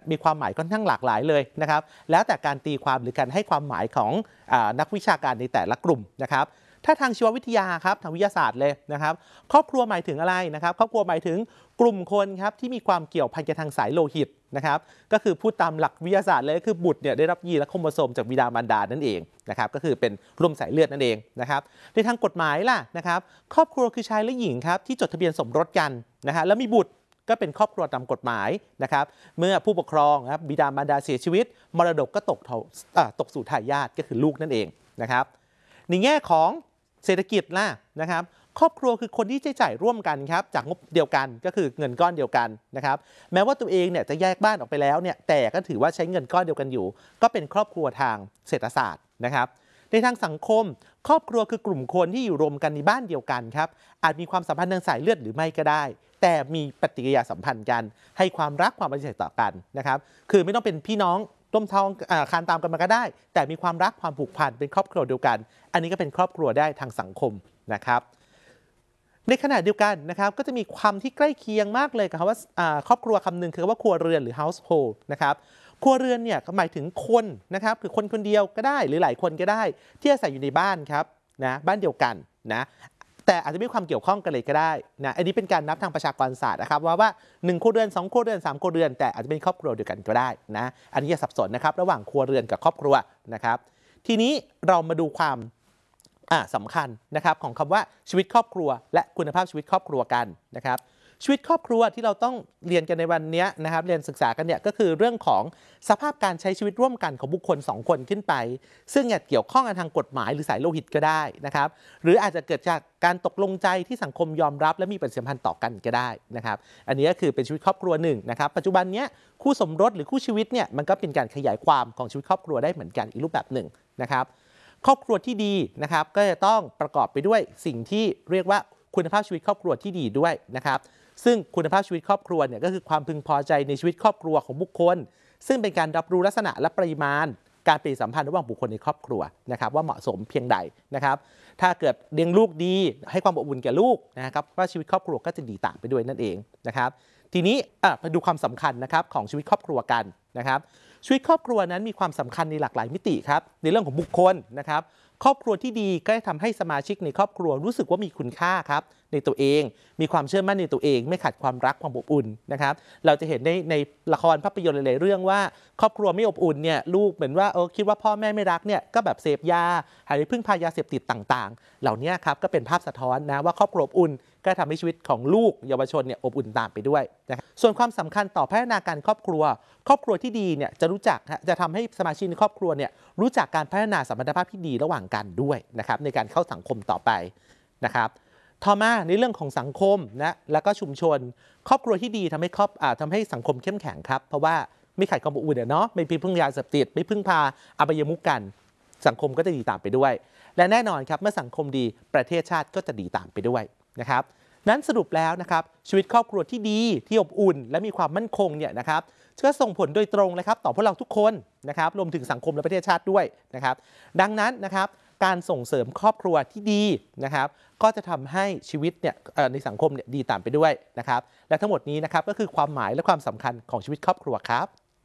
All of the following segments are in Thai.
มีความหมายค่อนข้างหลากหลายเลยนะครับแล้วแต่การตีความหรือการให้ความหมายของนักวิชาการในแต่ละกลุ่มนะครับถ้าทางชีววิทยาครับทางวิทยาศาสตร์เลยนะครับครอบครัวหมายถึงอะไรนะครับครอบครัวหมายถึงกลุ่มคนครับที่มีความเกี่ยวพันกันทางสายโลหิตนะครับก็คือพูดตามหลักวิทยาศาสตร์เลยก็คือบุตรเนี่ยได้รับยีนและโครโมโซมจากบิดามารดานั่นเองนะครับก็คือเป็นร่วมสายเลือดนั่นเองนะครับในทางกฎหมายล่ะนะครับครอบครัวคือชายและหญิงครับที่จดทะเบียนสมรสกันนะฮะแล้วมีบุตรก็เป็นครอบครัวตามกฎหมายนะครับเมื่อผู้ปกครองครับบิดามารดาเสียชีวิตมรดกก็ตกสู่ทายาทก็คือลูกนั่นเองนะครับในแง่ของเศรษฐกิจล่ะนะครับครอบครัวคือคนที่ใช้จ่ายร่วมกันครับจากงบเดียวกันก็คือเงินก้อนเดียวกันนะครับแม้ว่าตัวเองเนี่ยจะแยกบ้านออกไปแล้วเนี่ยแต่ก็ถือว่าใช้เงินก้อนเดียวกันอยู่ก็เป็นครอบครัวทางเศรษฐศาสตร์นะครับในทางสังคมครอบครัวคือกลุ่มคนที่อยู่รวมกันในบ้านเดียวกันครับอาจมีความสัมพันธ์ทางสายเลือดหรือไม่ก็ได้แต่มีปฏิกิริยาสัมพันธ์กันให้ความรักความปฏิเสธต่อกันนะครับคือไม่ต้องเป็นพี่น้องร่วมท้องคานตามกันมาก็ได้แต่มีความรักความผูกพันเป็นครอบครัวเดียวกันอันนี้ก็เป็นครอบครัวได้ทางสังคมนะครับในขณะเดียวกันนะครับก็จะมีความที่ใกล้เคียงมากเลยกับคำว่าครอบครัวคำหนึ่งคือว่าครัวเรือนหรือ household นะครับครัวเรือนเนี่ยหมายถึงคนนะครับคือคนคนเดียวก็ได้หรือหลายคนก็ได้ที่อาศัยอยู่ในบ้านครับนะบ้านเดียวกันนะแต่อาจจะมีความเกี่ยวข้องกันเลยก็ได้นะอันนี้เป็นการนับทางประชากรศาสตร์นะครับว่า1ครัวเรือน2ครัวเรือน3ครัวเรือนแต่อาจจะเป็นครอบครัวเดียวกันก็ได้นะอันนี้อย่าสับสนนะครับระหว่างครัวเรือนกับครอบครัวนะครับทีนี้เรามาดูความสำคัญนะครับของคำว่าชีวิตครอบครัวและคุณภาพชีวิตครอบครัวกันนะครับชีวิตครอบครัวที่เราต้องเรียนกันในวันนี้นะครับเรียนศึกษากันเนี่ยก็คือเรื่องของสภาพการใช้ชีวิตร่วมกันของบุคคล2คนขึ้นไปซึ่งอาจเกี่ยวข้องกันทางกฎหมายหรือสายโลหิตก็ได้นะครับหรืออาจจะเกิดจากการตกลงใจที่สังคมยอมรับและมีปฏิสัมพันธ์ต่อกันก็ได้นะครับอันนี้ก็คือเป็นชีวิตครอบครัวหนึ่งนะครับปัจจุบันนี้คู่สมรสหรือคู่ชีวิตเนี่ยมันก็เป็นการขยายความของชีวิตครอบครัวได้เหมือนกันอีกรูปแบบหนึ่งนะครับครอบครัวที่ดีนะครับก็จะต้องประกอบไปด้วยสิ่งที่เรียกว่าคุณภาพชีวิตครอบครัวที่ดีด้วยนะครับซึ่งคุณภาพชีวิตครอบครัวเนี่ยก็คือความพึงพอใจในชีวิตครอบครัวของบุคคลซึ่งเป็นการรับรู้ลักษณะและปริมาณการปฏิสัมพันธ์ระหว่างบุคคลในครอบครัวนะครับว่าเหมาะสมเพียงใดนะครับถ้าเกิดเลี้ยงลูกดีให้ความอบอุ่นแก่ลูกนะครับว่าชีวิตครอบครัวก็จะดีตามไปด้วยนั่นเองนะครับทีนี้มาดูความสำคัญนะครับของชีวิตครอบครัวกันนะครับชีวิตครอบครัวนั้นมีความสำคัญในหลากหลายมิติครับในเรื่องของบุคคลนะครับครอบครัวที่ดีก็จะทำให้สมาชิกในครอบครัวรู้สึกว่ามีคุณค่าครับในตัวเองมีความเชื่อมั่นในตัวเองไม่ขาดความรักความอบอุ่นนะครับเราจะเห็นในละครภาพยนตร์หลายๆเรื่องว่าครอบครัวไม่อบอุ่นเนี่ยลูกเหมือนว่าคิดว่าพ่อแม่ไม่รักเนี่ยก็แบบเสพยาหาพึ่งพายาเสพติดต่างๆเหล่านี้ครับก็เป็นภาพสะท้อนนะว่าครอบครัวอบอุ่นก็ทำให้ชีวิตของลูกเยาวชนเนี่ยอบอุ่นตามไปด้วยนะครับส่วนความสำคัญต่อพัฒนาการครอบครัวที่ดีเนี่ยจะทำให้สมาชิกในครอบครัวเนี่ยรู้จักการพัฒนาสัมพันธภาพที่ดีระหว่างกันด้วยนะครับในการเข้าสังคมต่อไปนะครับต่อมาในเรื่องของสังคมนะแล้วก็ชุมชนครอบครัวที่ดีทำให้สังคมเข้มแข็งครับเพราะว่าไม่ขาดความอบอุ่นเนาะไม่พึ่งยาเสพติดไม่พึ่งพาอบายมุขกันสังคมก็จะดีตามไปด้วยและแน่นอนครับเมื่อสังคมดีประเทศชาติก็จะดีตามไปด้วยนะครับนั้นสรุปแล้วนะครับชีวิตครอบครัวที่ดีที่อบอุ่นและมีความมั่นคงเนี่ยนะครับก็ส่งผลโดยตรงเลยครับต่อพวกเราทุกคนนะครับรวมถึงสังคมและประเทศชาติด้วยนะครับดังนั้นนะครับการส่งเสริมครอบครัวที่ดีนะครับก็จะทำให้ชีวิตเนี่ยในสังคมเนี่ยดีตามไปด้วยนะครับและทั้งหมดนี้นะครับก็คือความหมายและความสำคัญของชีวิตครอบครัวครับ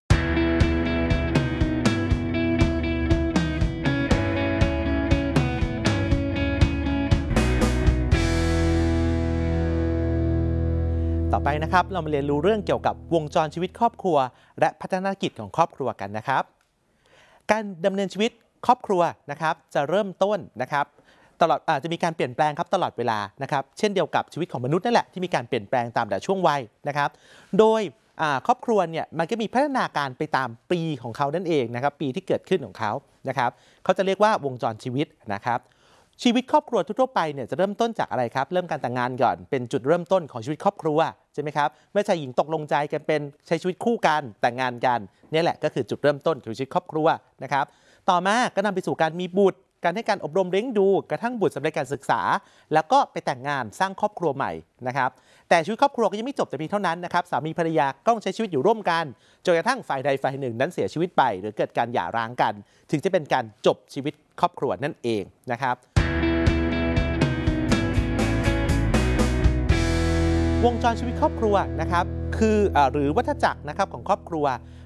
ต่อไปนะครับเรามาเรียนรู้เรื่องเกี่ยวกับวงจรชีวิตครอบครัวและพัฒนากิจของครอบครัวกันนะครับการดำเนินชีวิตครอบครัวนะครับจะเริ่มต้นนะครับจะมีการเปลี่ยนแปลงครับตลอดเวลานะครับเช่นเดียวกับชีวิตของมนุษย์นั่นแหละที่มีการเปลี่ยนแปลงตามแต่ช่วงวัยนะครับโดยครอบครัวเนี่ยมันก็มีพัฒนาการไปตามปีของเขานั่นเองนะครับปีที่เกิดขึ้นของเขานะครับเขาจะเรียกว่าวงจรชีวิตนะครับชีวิตครอบครัวทั่วไปเนี่ยจะเริ่มต้นจากอะไรครับเริ่มการแต่งงานก่อนเป็นจุดเริ่มต้นของชีวิตครอบครัวใช่ไหมครับเมื่อชายหญิงตกลงใจกันเป็นใช้ชีวิตคู่กันแต่งงานกันนี่แหละก็คือจุดเริ่มต้นของชีวิตครอบครัวนะครับต่อมาก็นำไปสู่การมีบุตรการให้การอบรมเลี้ยงดูกระทั่งบุตรสำเร็จการศึกษาแล้วก็ไปแต่งงานสร้างครอบครัวใหม่นะครับแต่ชีวิตครอบครัวก็ยังไม่จบแต่เพียงเท่านั้นนะครับสามีภรรยาต้องใช้ชีวิตอยู่ร่วมกันจนกระทั่งฝ่ายใดฝ่ายหนึ่งนั้นเสียชีวิตไปหรือเกิดการหย่าร้างกันถึงจะเป็นการจบชีวิตครอบครัวนั่นเองนะครับวงจรชีวิตครอบครัวนะครับคือหรือวัฏจักรนะครับของครอบครัว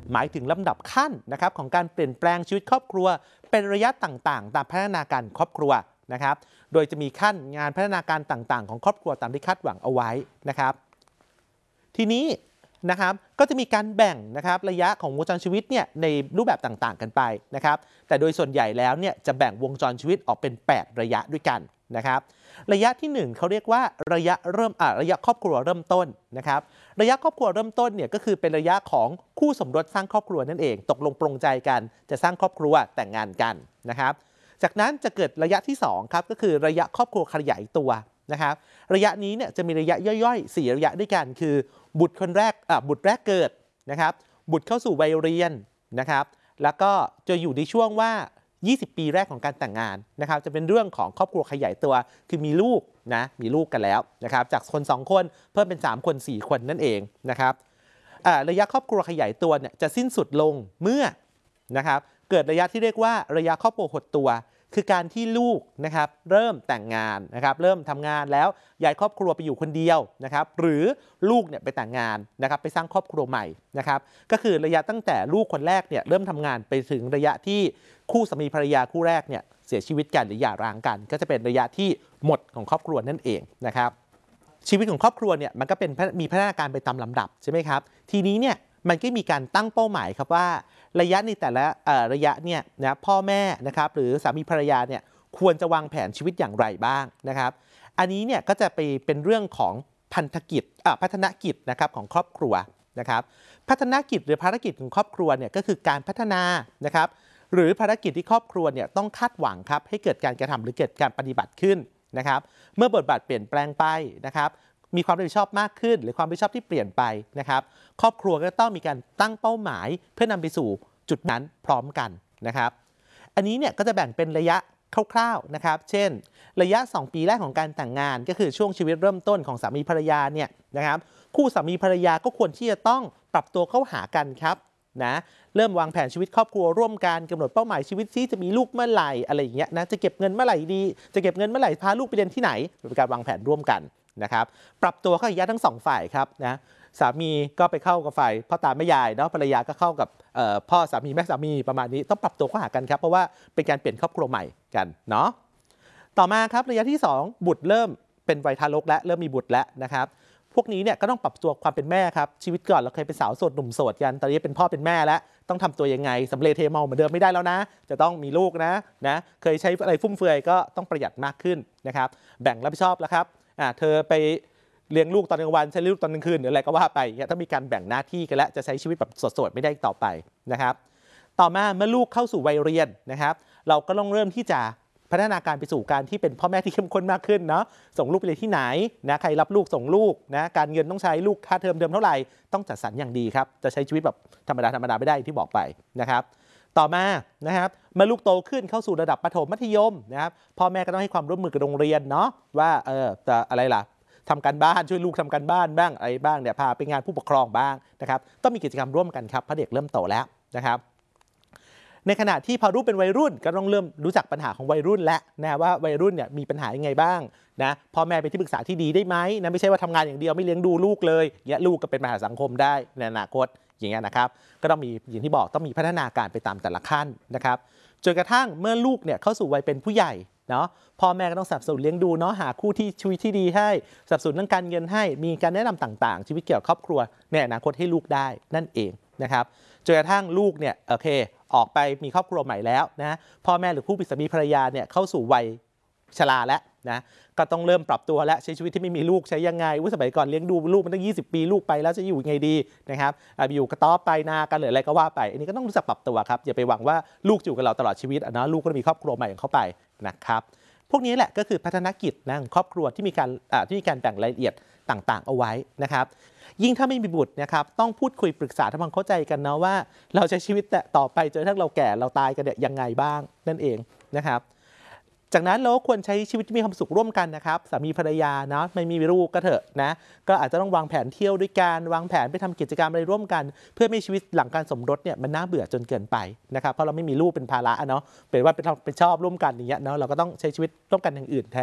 หมายถึงลำดับขั้นนะครับของการเปลี่ยนแปลงชีวิตครอบครัวเป็นระยะต่างๆตามพัฒนาการครอบครัวนะครับโดยจะมีขั้นงานพัฒนาการต่างๆของครอบครัวตามที่คาดหวังเอาไว้นะครับทีนี้นะครับก็จะมีการแบ่งนะครับระยะของวงจรชีวิตเนี่ยในรูปแบบต่างๆกันไปนะครับแต่โดยส่วนใหญ่แล้วเนี่ยจะแบ่งวงจรชีวิตออกเป็น8ระยะด้วยกันนะครับระยะที่1เขาเรียกว่าระยะครอบครัวเริ่มต้นนะครับระยะครอบครัวเริ่มต้นเนี่ยก็คือเป็นระยะของคู่สมรสสร้างครอบครัวนั่นเองตกลงปรงใจกันจะสร้างครอบครัวแต่งงานกันนะครับจากนั้นจะเกิดระยะที่2ครับก็คือระยะครอบครัวขยายตัวนะครับระยะนี้เนี่ยจะมีระยะย่อยๆ4ระยะด้วยกันคือบุตรแรกเกิดนะครับบุตรเข้าสู่วัยเรียนนะครับแล้วก็จะอยู่ในช่วงว่า20 ปีแรกของการแต่งงานนะครับจะเป็นเรื่องของครอบครัวขยายตัวคือมีลูกกันแล้วนะครับจากคน2คนเพิ่มเป็น3คน4คนนั่นเองนะครับระยะครอบครัวขยายตัวเนี่ยจะสิ้นสุดลงเมื่อนะครับเกิดระยะที่เรียกว่าระยะครอบครัวหดตัวคือการที่ลูกนะครับเริ่มแต่งงานนะครับเริ่มทำงานแล้วย้ายครอบครัวไปอยู่คนเดียวนะครับหรือลูกเนี่ยไปแต่งงานนะครับไปสร้างครอบครัวใหม่นะครับก็คือระยะตั้งแต่ลูกคนแรกเนี่ยเริ่มทำงานไปถึงระยะที่คู่สามีภรรยาคู่แรกเนี่ยเสียชีวิตกันหรือหย่าร้างกันก็จะเป็นระยะที่หมดของครอบครัวนั่นเองนะครับชีวิตของครอบครัวเนี่ยมันก็เป็นมีพัฒนาการไปตามลำดับใช่ไหมครับทีนี้เนี่ยมันก็มีการตั้งเป้าหมายครับว่าระยะในแต่ละระยะเนี่ยนะพ่อแม่นะครับหรือสามีภรรยาเนี่ยควรจะวางแผนชีวิตอย่างไรบ้างนะครับอันนี้เนี่ยก็จะไปเป็นเรื่องของพันธกิจพัฒนกิจนะครับของครอบครัวนะครับพัฒนกิจหรือภารกิจของครอบครัวเนี่ยก็คือการพัฒนานะครับหรือภารกิจที่ครอบครัวเนี่ยต้องคาดหวังครับให้เกิดการกระทำหรือเกิดการปฏิบัติขึ้นนะครับเมื่อบทบาทเปลี่ยนแปลงไปนะครับมีความรับผิดชอบมากขึ้นหรือความรับผิดชอบที่เปลี่ยนไปนะครับครอบครัวก็ต้องมีการตั้งเป้าหมายเพื่อนำไปสู่จุดนั้นพร้อมกันนะครับอันนี้เนี่ยก็จะแบ่งเป็นระยะคร่าวๆนะครับเช่นระยะ2 ปีแรกของการแต่งงานก็คือช่วงชีวิตเริ่มต้นของสามีภรรยาเนี่ยนะครับคู่สามีภรรยาก็ควรที่จะต้องปรับตัวเข้าหากันครับนะเริ่มวางแผนชีวิตครอบครัวร่วมกันกำหนดเป้าหมายชีวิตที่จะมีลูกเมื่อไหร่อะไรอย่างเงี้ยนะจะเก็บเงินเมื่อไหร่ดีจะเก็บเงินเมื่อไหร่พาลูกไปเรียนที่ไหนเป็นการวางแผนร่วมกันนะครับปรับตัวเข้ากับญาติทั้ง2 ฝ่ายครับนะสามีก็ไปเข้ากับฝ่ายพ่อตาแม่ยายเนาะภรรยาก็เข้ากับพ่อสามีแม่สามีประมาณนี้ต้องปรับตัวเข้าหากันครับเพราะว่าเป็นการเปลี่ยนครอบครัวใหม่กันเนาะต่อมาครับระยะที่2บุตรเริ่มเป็นวัยทารกและเริ่มมีบุตรแล้วนะครับพวกนี้เนี่ยก็ต้องปรับตัวความเป็นแม่ครับชีวิตก่อนเราเคยเป็นสาวโสดหนุ่มโสดกันตอนนี้เป็นพ่อเป็นแม่แล้วต้องทำตัวยังไงสำเร็จเทเมาเหมือนเดิมไม่ได้แล้วนะจะต้องมีลูกนะเคยใช้อะไรฟุ่มเฟือยก็ต้องประหยัดมากขึ้นนะครับแบ่งรับผิดชอบแล้วครับเธอไปเลี้ยงลูกตอนกลางวันใช้ลูกตอนกลางคืนหรืออะไรก็ว่าไปเนี่ยต้องมีการแบ่งหน้าที่กันแล้วจะใช้ชีวิตแบบโสดๆไม่ได้ต่อไปนะครับต่อมาเมื่อลูกเข้าสู่วัยเรียนนะครับเราก็ต้องเริ่มที่จะพัฒนาการไปสู่การที่เป็นพ่อแม่ที่เข้มข้นมากขึ้นเนาะส่งลูกไปเรียนที่ไหนนะใครรับลูกส่งลูกนะการเงินต้องใช้ลูกค่าเทอมเท่าไหร่ต้องจัดสรรอย่างดีครับจะใช้ชีวิตแบบธรรมดาไม่ได้ที่บอกไปนะครับต่อมานะครับเมื่อลูกโตขึ้นเข้าสู่ระดับประถมมัธยมนะครับพ่อแม่ก็ต้องให้ความร่วมมือกับโรงเรียนเนาะว่าจะอะไรล่ะทำการบ้านช่วยลูกทำการบ้านบ้างอะไรบ้างเนี่ยพาไปงานผู้ปกครองบ้างนะครับต้องมีกิจกรรมร่วมกันครับเพราะเด็กเริ่มโตแล้วนะครับในขณะที่พอรุ่นเป็นวัยรุ่นก็ต้องเริ่มรู้จักปัญหาของวัยรุ่นและนะว่าวัยรุ่นเนี่ยมีปัญหายังไงบ้างนะพ่อแม่เป็นที่ปรึกษาที่ดีได้ไหมนะไม่ใช่ว่าทำงานอย่างเดียวไม่เลี้ยงดูลูกเลยเนี่ยลูกก็เป็นปัญหาสังคมได้ในอนาคตอย่างเงี้ยนะครับก็ต้องมีอย่างที่บอกต้องมีพัฒนาการไปตามแต่ละขั้นนะครับจนกระทั่งเมื่อลูกเนี่ยเข้าสู่วัยเป็นผู้ใหญ่เนาะพ่อแม่ก็ต้องสนับสนุนเลี้ยงดูเนาะหาคู่ที่ชีวิตที่ดีให้สนับสนุนเรื่องการเงินให้มีการแนะนำต่างๆชีวิตเกี่ยวกับครอบครัวในอนาคตให้ลูกได้นั่นเองนะครับจนกระทั่งลูกเนี่ยโอเคออกไปมีครอบครัวใหม่แล้วนะพ่อแม่หรือคู่สามีภรรยาเนี่ยเข้าสู่วัยชราแล้วนะก็ต้องเริ่มปรับตัวและใช้ชีวิตที่ไม่มีลูกใช้ยังไงสมัยก่อนเลี้ยงดูลูกมันตั้ง20 ปีลูกไปแล้วจะอยู่ยังไงดีนะครับอยู่กระต๊อบไปนากันหรืออะไรก็ว่าไปอันนี้ก็ต้องรู้จักปรับตัวครับอย่าไปหวังว่าลูกอยู่กับเราตลอดชีวิตนะลูกก็มีครอบครัวใหม่ของเขาไปนะครับพวกนี้แหละก็คือพัฒนกิจนะของครอบครัวที่มีการแบ่งรายละเอียดต่างๆเอาไว้นะครับยิ่งถ้าไม่มีบุตรนะครับต้องพูดคุยปรึกษาทำความเข้าใจกันนะว่าเราใช้ชีวิตต่อไปจนกระทั่งเราแก่เราตายกันเนี่ยยังไงบ้างนั่นเองนะครับจากนั้นเราควรใช้ชีวิตที่มีความสุขร่วมกันนะครับสามีภรรยาเนาะไม่มีลูกก็เถอะนะก็อาจจะต้องวางแผนเที่ยวด้วยกันวางแผนไปทำกิจกรรมอะไรร่วมกันเพื่อไม่ชีวิตหลังการสมรสเนี่ยมันน่าเบื่อจนเกินไปนะครับเพราะเราไม่มีลูกเป็นภาระเนาะเป็นว่าเป็นชอบร่วมกันอย่างเงี้ยเนาะเราก็ต้องใช้ชีวิตร่วมกันอย่างอื่นแทน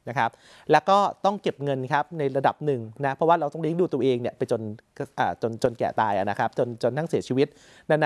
นะครับแล้วก็ต้องเก็บเงินครับในระดับหนึ่งนะเพราะว่าเราต้องเลี้ยงดูตัวเองเนี่ยไปจนแก่ตายนะครับจนทั้งเสียชีวิต